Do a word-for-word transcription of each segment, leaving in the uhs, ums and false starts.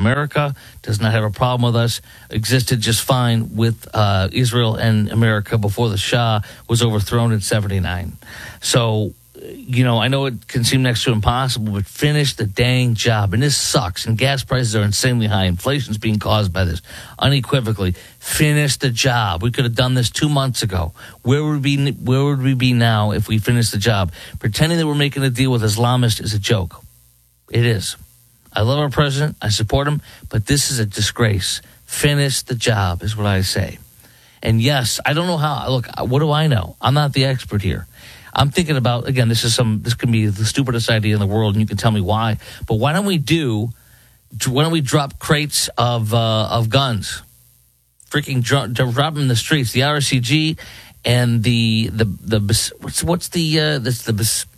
America, does not have a problem with us, existed just fine with uh, Israel and America before the Shah was overthrown in seventy-nine. So, you know, I know it can seem next to impossible, but finish the dang job. And this sucks. And gas prices are insanely high. Inflation's being caused by this. Unequivocally, finish the job. We could have done this two months ago. Where would we, where would we be now if we finished the job? Pretending that we're making a deal with Islamists is a joke. It is. I love our president. I support him. But this is a disgrace. Finish the job is what I say. And yes, I don't know how. Look, what do I know? I'm not the expert here. I'm thinking about, again, this is some, this can be the stupidest idea in the world, and you can tell me why. But why don't we do, why don't we drop crates of uh, of guns? Freaking drop, drop them in the streets. The R C G and the, the, the what's, what's the, uh, that's the,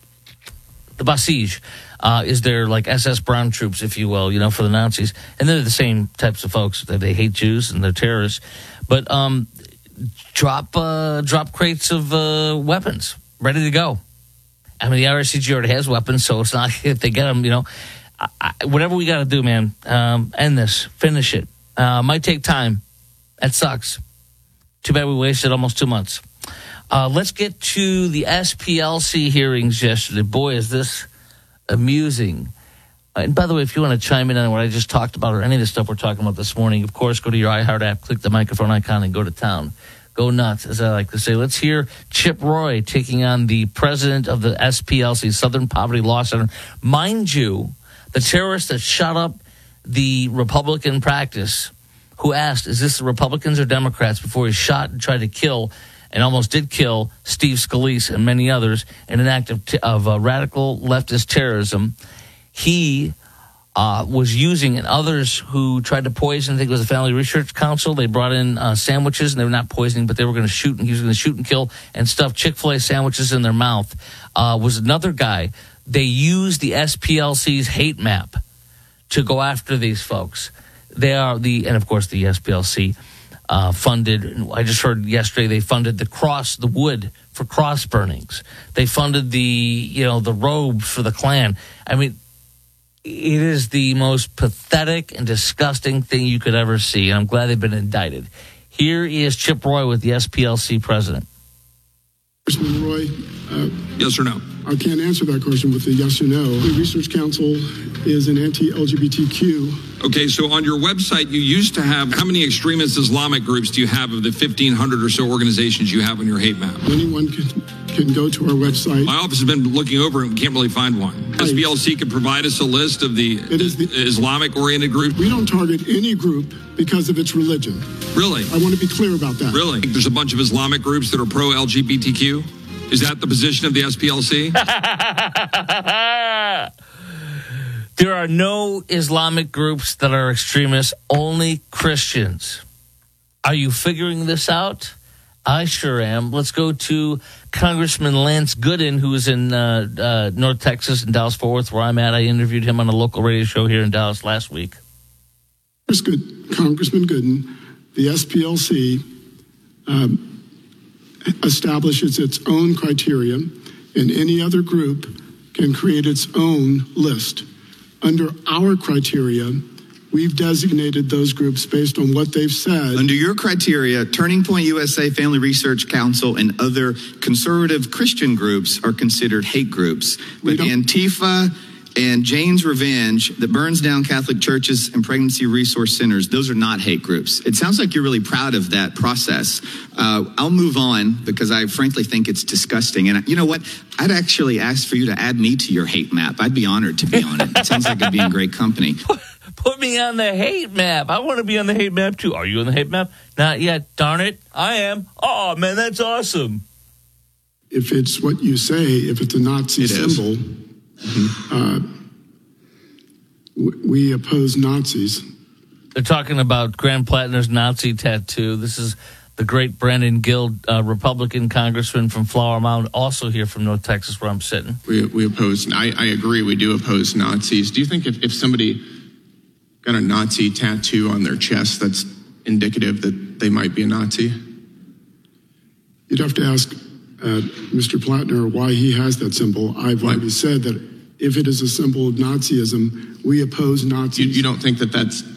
the Basij, uh, is their like S S Brown troops, if you will, you know, for the Nazis. And they're the same types of folks. They hate Jews and they're terrorists. But um, drop, uh, drop crates of uh, weapons. Ready to go. I mean, the R C G already has weapons, so it's not if they get them, you know. I, I, whatever we got to do, man, um, end this, finish it. Uh, might take time. That sucks. Too bad we wasted almost two months. Uh, let's get to the S P L C hearings yesterday. Boy, is this amusing. And by the way, if you want to chime in on what I just talked about or any of the stuff we're talking about this morning, of course, go to your iHeart app, click the microphone icon, and go to town. Go nuts, as I like to say. Let's hear Chip Roy taking on the president of the S P L C, Southern Poverty Law Center. Mind you, the terrorist that shot up the Republican practice, who asked, is this the Republicans or Democrats, before he shot and tried to kill and almost did kill Steve Scalise and many others in an act of, t- of uh, radical leftist terrorism. He Uh, was using, and others who tried to poison, I think it was the Family Research Council, they brought in uh, sandwiches, and they were not poisoning, but they were going to shoot, and he was going to shoot and kill and stuff Chick-fil-A sandwiches in their mouth, uh, was another guy. They used the S P L C's hate map to go after these folks. They are the, and of course the S P L C uh, funded, I just heard yesterday, they funded the cross, the wood for cross burnings. They funded the, you know, the robes for the Klan. I mean, it is the most pathetic and disgusting thing you could ever see, and I'm glad they've been indicted. Here is Chip Roy with the S P L C president. Congressman Roy, uh, yes or no? I can't answer that question with a yes or no. The Research Council is an anti-L G B T Q. Okay, so on your website, you used to have, how many extremist Islamic groups do you have of the fifteen hundred or so organizations you have on your hate map? Anyone can, can go to our website. My office has been looking over it and can't really find one. Right. S P L C could provide us a list of the, it is the Islamic-oriented groups? We don't target any group because of its religion. Really? I want to be clear about that. Really? There's a bunch of Islamic groups that are pro-L G B T Q? Is that the position of the S P L C? There are no Islamic groups that are extremists, only Christians. Are you figuring this out? I sure am. Let's go to Congressman Lance Gooden, who is in uh, uh, North Texas in Dallas-Fort Worth, where I'm at. I interviewed him on a local radio show here in Dallas last week. Good, Congressman Gooden, the S P L C um, establishes its own criteria, and any other group can create its own list. Under our criteria, we've designated those groups based on what they've said. Under your criteria, Turning Point U S A, Family Research Council, and other conservative Christian groups are considered hate groups. But Antifa and Jane's Revenge, that burns down Catholic churches and pregnancy resource centers, those are not hate groups. It sounds like you're really proud of that process. Uh, I'll move on because I frankly think it's disgusting. And you know what? I'd actually ask for you to add me to your hate map. I'd be honored to be on it. It sounds like I'd be in great company. Put me on the hate map. I want to be on the hate map too. Are you on the hate map? Not yet. Darn it. I am. Oh, man, that's awesome. If it's what you say, if it's a Nazi it symbol, mm-hmm. uh, w- we oppose Nazis. They're talking about Graham Plattner's Nazi tattoo. This is the great Brandon Gill, uh, Republican congressman from Flower Mound, also here from North Texas, where I'm sitting. We, we oppose, I, I agree, we do oppose Nazis. Do you think if, if somebody got a Nazi tattoo on their chest, that's indicative that they might be a Nazi? You'd have to ask uh, Mister Plattner why he has that symbol. I've what? already said that if it is a symbol of Nazism, we oppose Nazis. You, you don't think that that's